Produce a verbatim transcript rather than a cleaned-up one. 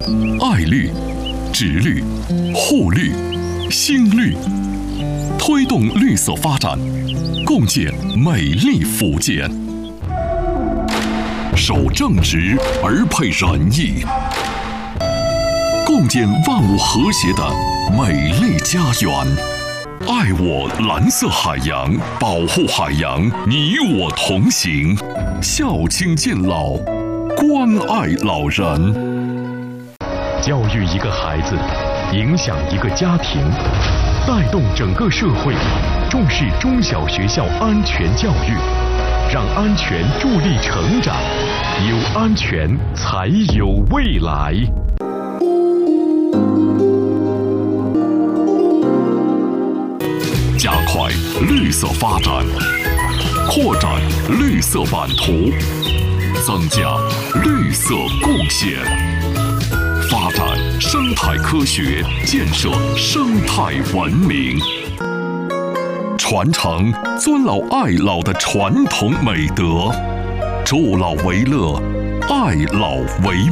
爱绿、植绿、护绿、新绿，推动绿色发展，共建美丽福建。守正直而配仁义，共建万物和谐的美丽家园。爱我蓝色海洋，保护海洋，你我同行。孝亲敬老，关爱老人。 教育一个孩子，影响一个家庭，带动整个社会，重视中小学校安全教育，让安全助力成长，有安全才有未来。 加快绿色发展，扩展绿色版图，增加绿色贡献，发展生态科学，建设生态文明，传承尊老爱老的传统美德，助老为乐，爱老为